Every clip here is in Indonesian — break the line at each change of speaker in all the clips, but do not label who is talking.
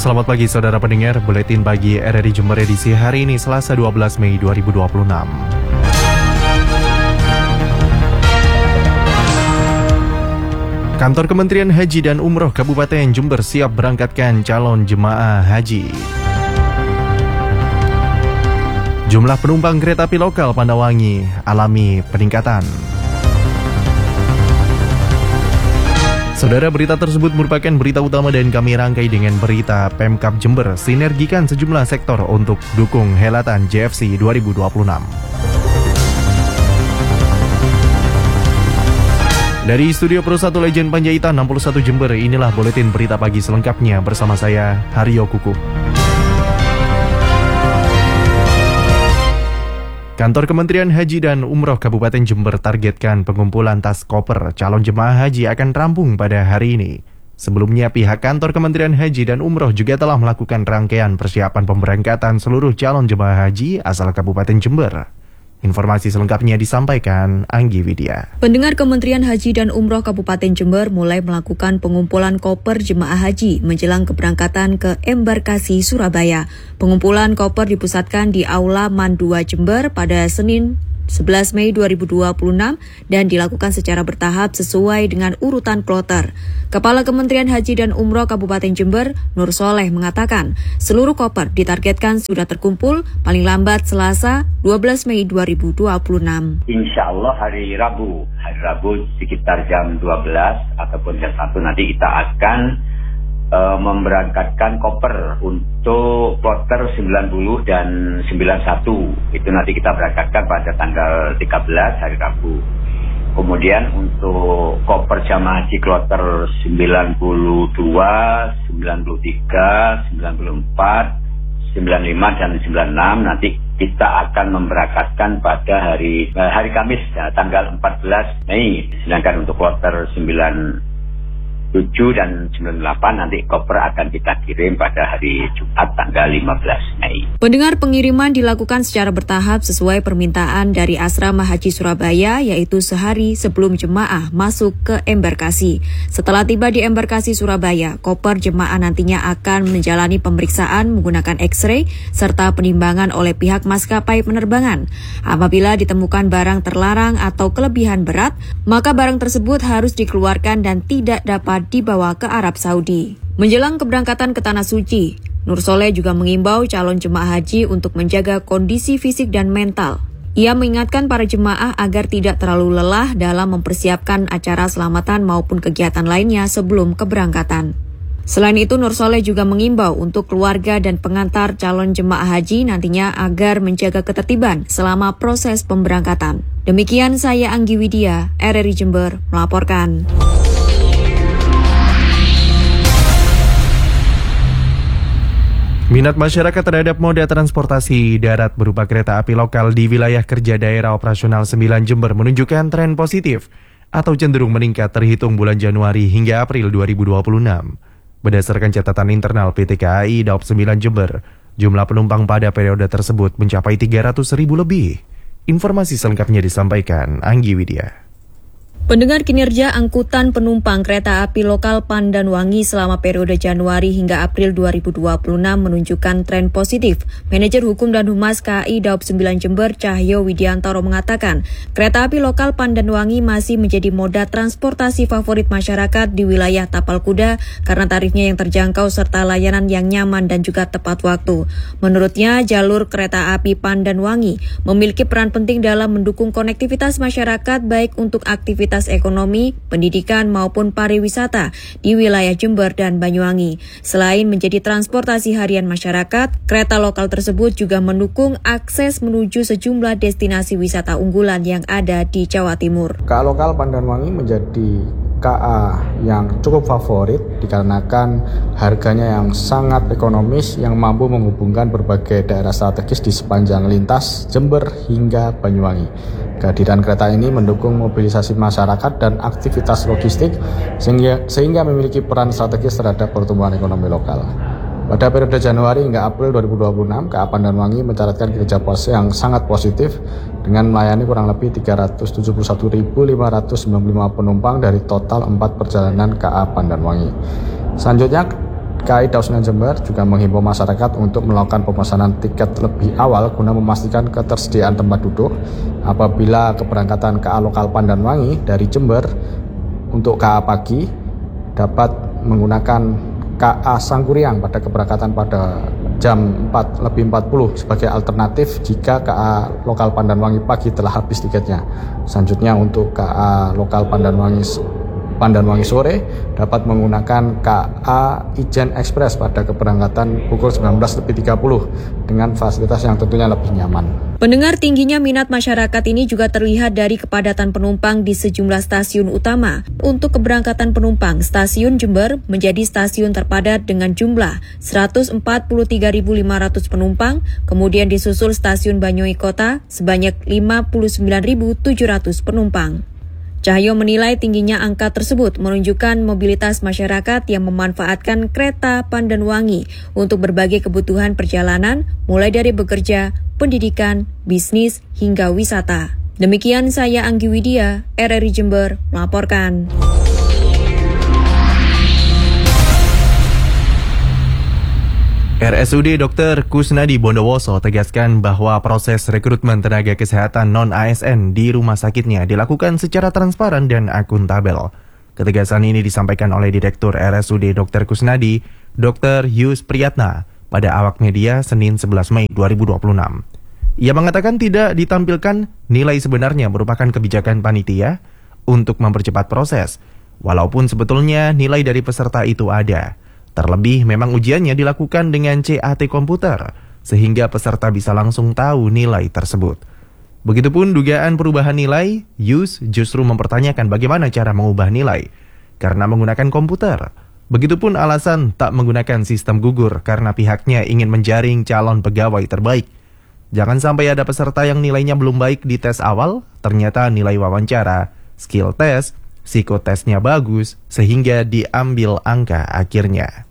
Selamat pagi saudara pendengar, Buletin Pagi RRI Jember edisi hari ini Selasa 12 Mei 2026. Kantor Kementerian Haji dan Umroh Kabupaten Jember siap berangkatkan calon jemaah haji. Jumlah penumpang kereta api lokal Pandawangi alami peningkatan. Saudara, berita tersebut merupakan berita utama dan kami rangkai dengan berita Pemkab Jember sinergikan sejumlah sektor untuk dukung helatan JFC 2026. Dari Studio Pro 1 Legend Panjaitan 61 Jember, inilah buletin berita pagi selengkapnya bersama saya, Haryo Kuku. Kantor Kementerian Haji dan Umroh Kabupaten Jember targetkan pengumpulan tas koper calon jemaah haji akan rampung pada hari ini. Sebelumnya, pihak Kantor Kementerian Haji dan Umroh juga telah melakukan rangkaian persiapan pemberangkatan seluruh calon jemaah haji asal Kabupaten Jember. Informasi selengkapnya disampaikan Anggi Widya.
Pendengar Kementerian Haji dan Umroh Kabupaten Jember mulai melakukan pengumpulan koper jemaah haji menjelang keberangkatan ke embarkasi Surabaya. Pengumpulan koper dipusatkan di Aula MAN 2 Jember pada Senin 11 Mei 2026 dan dilakukan secara bertahap sesuai dengan urutan kloter. Kepala Kementerian Haji dan Umroh Kabupaten Jember, Nur Soleh, mengatakan seluruh koper ditargetkan sudah terkumpul paling lambat Selasa 12 Mei 2026.
Insya Allah hari Rabu sekitar jam 12 ataupun jam 1 nanti kita akan memberangkatkan koper untuk kloter 90 dan 91. Itu nanti kita berangkatkan pada tanggal 13 hari Rabu. Kemudian untuk koper jamaah haji kloter 92, 93, 94, 95 dan 96 nanti kita akan memberangkatkan pada hari Kamis tanggal 14 Mei. Sedangkan untuk kloter 97 dan 98 nanti koper akan kita kirim pada hari Jumat tanggal 15 Mei.
Pendengar, pengiriman dilakukan secara bertahap sesuai permintaan dari Asrama Haji Surabaya, yaitu sehari sebelum jemaah masuk ke embarkasi. Setelah tiba di embarkasi Surabaya, koper jemaah nantinya akan menjalani pemeriksaan menggunakan X-ray serta penimbangan oleh pihak maskapai penerbangan. Apabila ditemukan barang terlarang atau kelebihan berat, maka barang tersebut harus dikeluarkan dan tidak dapat dibawa ke Arab Saudi. Menjelang keberangkatan ke Tanah Suci, Nur Soleh juga mengimbau calon jemaah haji untuk menjaga kondisi fisik dan mental. Ia mengingatkan para jemaah agar tidak terlalu lelah dalam mempersiapkan acara selamatan maupun kegiatan lainnya sebelum keberangkatan. Selain itu, Nur Soleh juga mengimbau untuk keluarga dan pengantar calon jemaah haji nantinya agar menjaga ketertiban selama proses pemberangkatan. Demikian saya Anggi Widya, RRI Jember, melaporkan.
Minat masyarakat terhadap moda transportasi darat berupa kereta api lokal di wilayah kerja daerah operasional 9 Jember menunjukkan tren positif atau cenderung meningkat terhitung bulan Januari hingga April 2026. Berdasarkan catatan internal PT KAI Daop 9 Jember, jumlah penumpang pada periode tersebut mencapai 300.000 lebih. Informasi selengkapnya disampaikan Anggi Widya.
Pendengar, kinerja angkutan penumpang kereta api lokal Pandanwangi selama periode Januari hingga April 2026 menunjukkan tren positif. Manajer Hukum dan Humas KAI Daop 9 Jember, Cahyo Widiantoro, mengatakan kereta api lokal Pandanwangi masih menjadi moda transportasi favorit masyarakat di wilayah Tapal Kuda karena tarifnya yang terjangkau serta layanan yang nyaman dan juga tepat waktu. Menurutnya, jalur kereta api Pandanwangi memiliki peran penting dalam mendukung konektivitas masyarakat baik untuk aktivitas ekonomi, pendidikan maupun pariwisata di wilayah Jember dan Banyuwangi. Selain menjadi transportasi harian masyarakat, kereta lokal tersebut juga mendukung akses menuju sejumlah destinasi wisata unggulan yang ada di Jawa Timur.
KA lokal Pandanwangi menjadi KA yang cukup favorit dikarenakan harganya yang sangat ekonomis yang mampu menghubungkan berbagai daerah strategis di sepanjang lintas Jember hingga Banyuwangi. Kehadiran kereta ini mendukung mobilisasi masyarakat dan aktivitas logistik sehingga memiliki peran strategis terhadap pertumbuhan ekonomi lokal. Pada periode Januari hingga April 2026, KA Pandanwangi mencatatkan kinerja yang sangat positif dengan melayani kurang lebih 371.595 penumpang dari total 4 perjalanan KA Pandanwangi. Selanjutnya, KAI Daob 9 Jember juga menghimbau masyarakat untuk melakukan pemesanan tiket lebih awal guna memastikan ketersediaan tempat duduk apabila keberangkatan KA lokal Pandanwangi dari Jember untuk KA pagi dapat menggunakan KA Sangkuriang pada keberangkatan pada jam 4:40 sebagai alternatif jika KA lokal Pandanwangi pagi telah habis tiketnya. Selanjutnya untuk KA lokal Pandanwangi sore dapat menggunakan KA Ijen Express pada keberangkatan pukul 19:30 dengan fasilitas yang tentunya lebih nyaman.
Pendengar, tingginya minat masyarakat ini juga terlihat dari kepadatan penumpang di sejumlah stasiun utama. Untuk keberangkatan penumpang, stasiun Jember menjadi stasiun terpadat dengan jumlah 143.500 penumpang, kemudian disusul stasiun Banyuwangi Kota sebanyak 59.700 penumpang. Cahyo menilai tingginya angka tersebut menunjukkan mobilitas masyarakat yang memanfaatkan kereta Pandanwangi untuk berbagai kebutuhan perjalanan, mulai dari bekerja, pendidikan, bisnis, hingga wisata. Demikian saya Anggi Widya, RRI Jember, melaporkan.
RSUD Dr. Kusnadi Bondowoso tegaskan bahwa proses rekrutmen tenaga kesehatan non-ASN di rumah sakitnya dilakukan secara transparan dan akuntabel. Ketegasan ini disampaikan oleh Direktur RSUD Dr. Kusnadi, Dr. Yus Priyatna, pada awak media Senin 11 Mei 2026. Ia mengatakan tidak ditampilkan nilai sebenarnya merupakan kebijakan panitia untuk mempercepat proses, walaupun sebetulnya nilai dari peserta itu ada. Terlebih memang ujiannya dilakukan dengan CAT komputer, sehingga peserta bisa langsung tahu nilai tersebut. Begitupun dugaan perubahan nilai, Yus justru mempertanyakan bagaimana cara mengubah nilai, karena menggunakan komputer. Begitupun alasan tak menggunakan sistem gugur, karena pihaknya ingin menjaring calon pegawai terbaik. Jangan sampai ada peserta yang nilainya belum baik di tes awal, ternyata nilai wawancara, skill test, psikotesnya bagus, sehingga diambil angka akhirnya.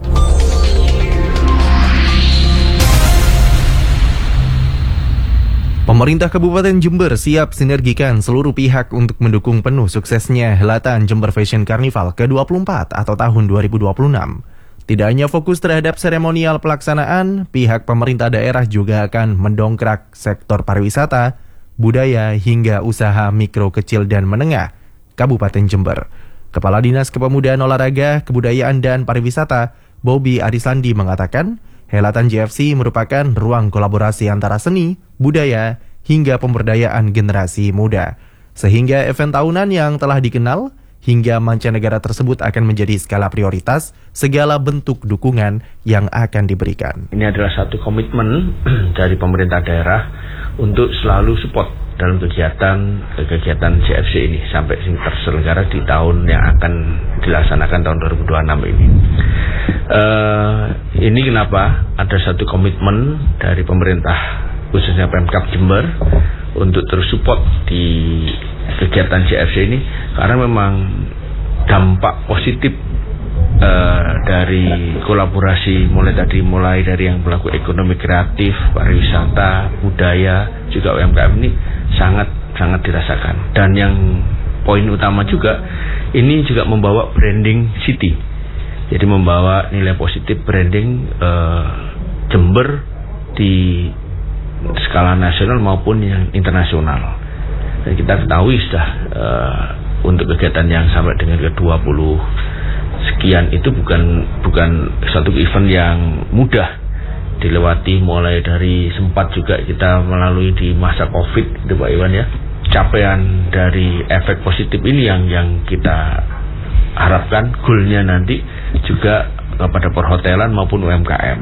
Pemerintah Kabupaten Jember siap sinergikan seluruh pihak untuk mendukung penuh suksesnya Helatan Jember Fashion Carnival ke-24 atau tahun 2026. Tidak hanya fokus terhadap seremonial pelaksanaan, pihak pemerintah daerah juga akan mendongkrak sektor pariwisata, budaya, hingga usaha mikro, kecil, dan menengah Kabupaten Jember. Kepala Dinas Kepemudaan Olahraga, Kebudayaan, dan Pariwisata, Bobby Arisandi mengatakan, Helatan JFC merupakan ruang kolaborasi antara seni, budaya, hingga pemberdayaan generasi muda. Sehingga event tahunan yang telah dikenal hingga mancanegara tersebut akan menjadi skala prioritas segala bentuk dukungan yang akan diberikan.
Ini adalah satu komitmen dari pemerintah daerah untuk selalu support dalam kegiatan JFC ini sampai terselenggara di tahun yang akan dilaksanakan tahun 2026 ini. Ini kenapa ada satu komitmen dari pemerintah khususnya Pemkab Jember untuk terus support di kegiatan JFC ini, karena memang dampak positif dari kolaborasi mulai dari yang pelaku ekonomi kreatif, pariwisata, budaya, juga UMKM ini sangat dirasakan. Dan yang poin utama juga, ini juga membawa branding city. Jadi membawa nilai positif branding Jember di skala nasional maupun yang internasional. Dan kita ketahui sudah untuk kegiatan yang sampai dengan ke-20 sekian itu bukan satu event yang mudah dilewati, mulai dari sempat juga kita melalui di masa Covid itu Pak Iwan ya. Capaian dari efek positif ini yang kita harapkan goalnya nanti juga kepada perhotelan maupun UMKM.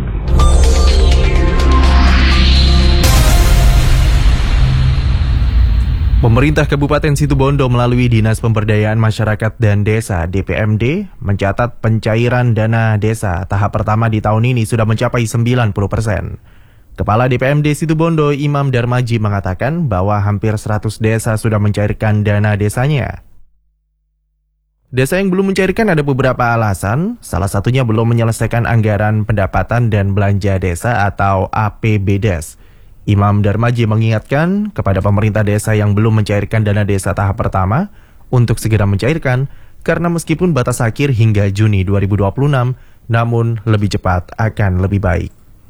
Pemerintah Kabupaten Situbondo melalui Dinas Pemberdayaan Masyarakat dan Desa DPMD mencatat pencairan dana desa tahap pertama di tahun ini sudah mencapai 90%. Kepala DPMD Situbondo Imam Darmaji mengatakan bahwa hampir 100 desa sudah mencairkan dana desanya. Desa yang belum mencairkan ada beberapa alasan, salah satunya belum menyelesaikan anggaran pendapatan dan belanja desa atau APBDes. Imam Darmaji mengingatkan kepada pemerintah desa yang belum mencairkan dana desa tahap pertama untuk segera mencairkan, karena meskipun batas akhir hingga Juni 2026, namun lebih cepat akan lebih baik.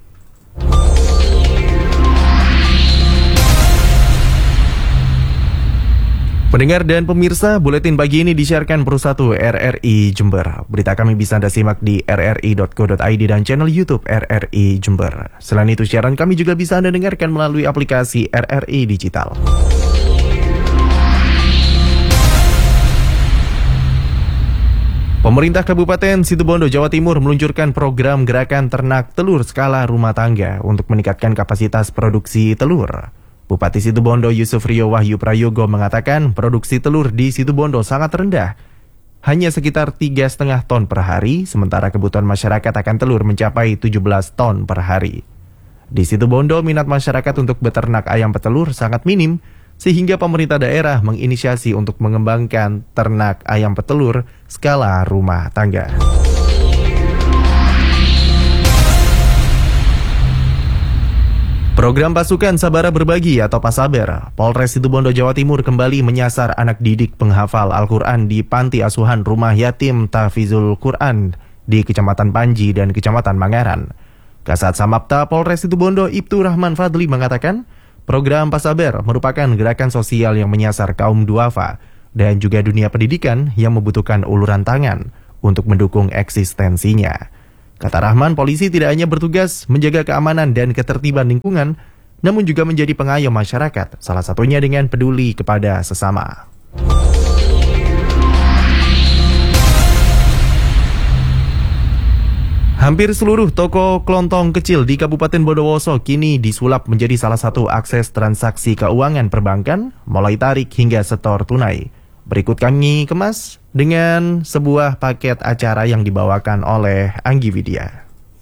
Pendengar dan pemirsa, buletin pagi ini disiarkan Perussatu RRI Jember. Berita kami bisa Anda simak di rri.co.id dan channel YouTube RRI Jember. Selain itu, siaran kami juga bisa Anda dengarkan melalui aplikasi RRI Digital. Pemerintah Kabupaten Situbondo, Jawa Timur meluncurkan program gerakan ternak telur skala rumah tangga untuk meningkatkan kapasitas produksi telur. Bupati Situbondo Yusuf Rio Wahyu Prayogo mengatakan produksi telur di Situbondo sangat rendah, hanya sekitar 3,5 ton per hari, sementara kebutuhan masyarakat akan telur mencapai 17 ton per hari. Di Situbondo, minat masyarakat untuk beternak ayam petelur sangat minim, sehingga pemerintah daerah menginisiasi untuk mengembangkan ternak ayam petelur skala rumah tangga. Program Pasukan Sabara Berbagi atau Pasaber, Polres Situbondo, Jawa Timur kembali menyasar anak didik penghafal Al-Quran di Panti Asuhan Rumah Yatim Tahfizul Quran di Kecamatan Panji dan Kecamatan Mangaran. Kasat Samapta Polres Situbondo Ibtu Rahman Fadli mengatakan, program Pasaber merupakan gerakan sosial yang menyasar kaum duafa dan juga dunia pendidikan yang membutuhkan uluran tangan untuk mendukung eksistensinya. Kata Rahman, polisi tidak hanya bertugas menjaga keamanan dan ketertiban lingkungan, namun juga menjadi pengayom masyarakat, salah satunya dengan peduli kepada sesama. Hampir seluruh toko kelontong kecil di Kabupaten Bondowoso kini disulap menjadi salah satu akses transaksi keuangan perbankan, mulai tarik hingga setor tunai. Berikut kami kemas dengan sebuah paket acara yang dibawakan oleh Anggi Widya.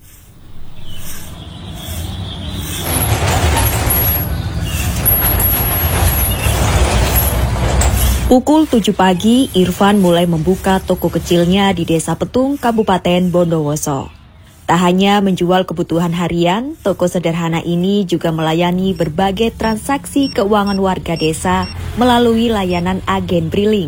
Pukul 7 pagi, Irfan mulai membuka toko kecilnya di Desa Petung, Kabupaten Bondowoso. Tak hanya menjual kebutuhan harian, toko sederhana ini juga melayani berbagai transaksi keuangan warga desa melalui layanan agen briling.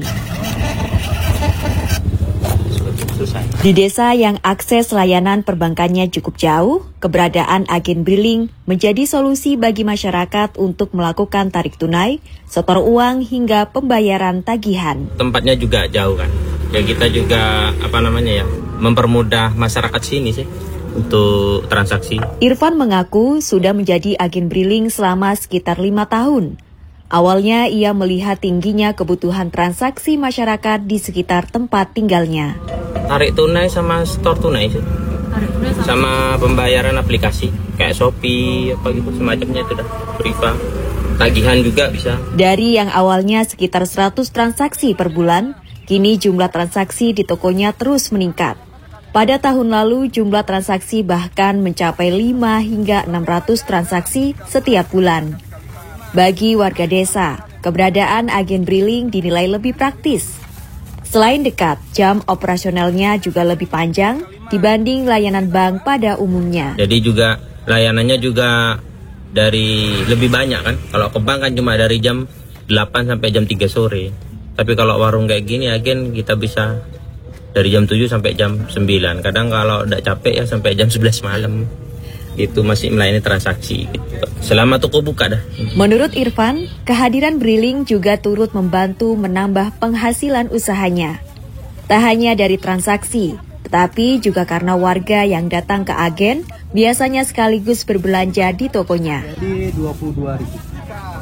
Di desa yang akses layanan perbankannya cukup jauh, keberadaan agen briling menjadi solusi bagi masyarakat untuk melakukan tarik tunai, setor uang hingga pembayaran tagihan.
Tempatnya juga jauh kan, ya kita juga mempermudah masyarakat sini sih untuk transaksi.
Irfan mengaku sudah menjadi agen briling selama sekitar 5 tahun. Awalnya ia melihat tingginya kebutuhan transaksi masyarakat di sekitar tempat tinggalnya.
Tarik tunai sama store tunai sih. Sama pembayaran aplikasi kayak Shopee apa gitu semacamnya itu dah. Riva. Tagihan juga bisa.
Dari yang awalnya sekitar 100 transaksi per bulan, kini jumlah transaksi di tokonya terus meningkat. Pada tahun lalu jumlah transaksi bahkan mencapai 5 hingga 600 transaksi setiap bulan. Bagi warga desa, keberadaan agen briling dinilai lebih praktis. Selain dekat, jam operasionalnya juga lebih panjang dibanding layanan bank pada umumnya.
Jadi juga layanannya juga dari lebih banyak kan. Kalau ke bank kan cuma dari jam 8 sampai jam 3 sore. Tapi kalau warung kayak gini agen kita bisa dari jam 7 sampai jam 9. Kadang kalau udah capek ya sampai jam 11 malam. Itu masih melayani transaksi gitu. Selama toko buka dah.
Menurut Irfan, kehadiran briling juga turut membantu menambah penghasilan usahanya. Tak hanya dari transaksi, tetapi juga karena warga yang datang ke agen biasanya sekaligus berbelanja di tokonya.
Jadi 22.000.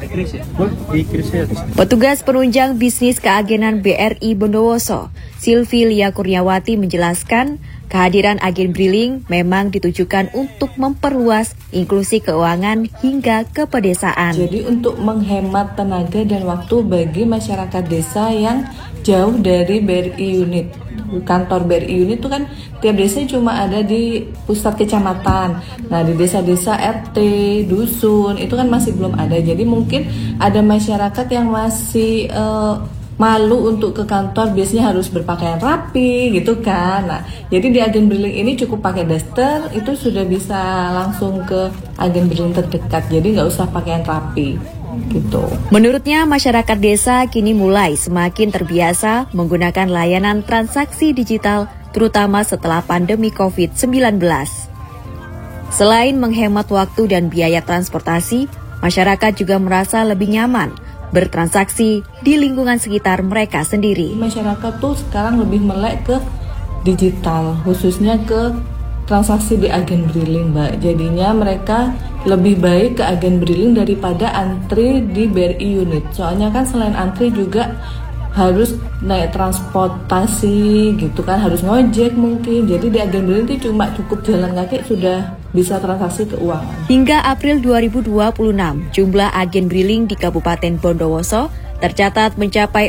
Petugas penunjang bisnis keagenan BRI Bondowoso, Silvi Lia Kurniawati menjelaskan, kehadiran agen briling memang ditujukan untuk memperluas inklusi keuangan hingga ke pedesaan.
Jadi untuk menghemat tenaga dan waktu bagi masyarakat desa yang jauh dari BRI unit. Kantor BRI unit itu kan tiap desa cuma ada di pusat kecamatan. Nah di desa-desa RT, dusun itu kan masih belum ada. Jadi mungkin ada masyarakat yang masih malu untuk ke kantor, biasanya harus berpakaian rapi gitu kan. Nah, jadi di agen briling ini cukup pakai daster, itu sudah bisa langsung ke agen briling terdekat. Jadi nggak usah pakaian rapi gitu.
Menurutnya masyarakat desa kini mulai semakin terbiasa menggunakan layanan transaksi digital terutama setelah pandemi COVID-19. Selain menghemat waktu dan biaya transportasi, masyarakat juga merasa lebih nyaman bertransaksi di lingkungan sekitar mereka sendiri.
Masyarakat tuh sekarang lebih melek ke digital, khususnya ke transaksi di agen briling, Mbak. Jadinya mereka lebih baik ke agen briling daripada antri di BRI unit. Soalnya kan selain antri juga harus naik transportasi gitu kan, harus ngojek mungkin. Jadi di agen briling itu cuma cukup jalan kaki sudah bisa transaksi keuangan.
Hingga April 2026, jumlah agen briling di Kabupaten Bondowoso tercatat mencapai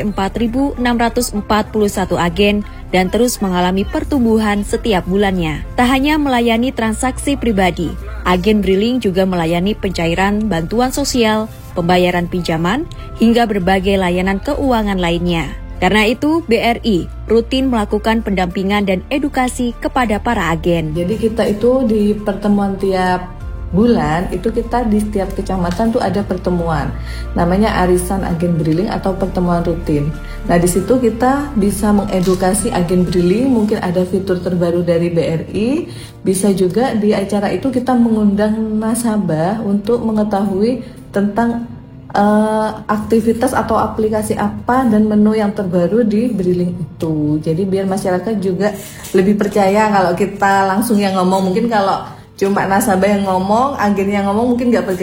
4.641 agen dan terus mengalami pertumbuhan setiap bulannya. Tak hanya melayani transaksi pribadi, agen briling juga melayani pencairan bantuan sosial, pembayaran pinjaman, hingga berbagai layanan keuangan lainnya. Karena itu, BRI rutin melakukan pendampingan dan edukasi kepada para agen.
Jadi kita itu di pertemuan tiap bulan, itu kita di setiap kecamatan tuh ada pertemuan. Namanya arisan agen briling atau pertemuan rutin. Nah di situ kita bisa mengedukasi agen briling, mungkin ada fitur terbaru dari BRI. Bisa juga di acara itu kita mengundang nasabah untuk mengetahui tentang aktivitas atau aplikasi apa dan menu yang terbaru di briling itu. Jadi biar masyarakat juga lebih percaya kalau kita langsung yang ngomong. Mungkin kalau cuma nasabah yang ngomong, agen yang ngomong mungkin nggak percaya.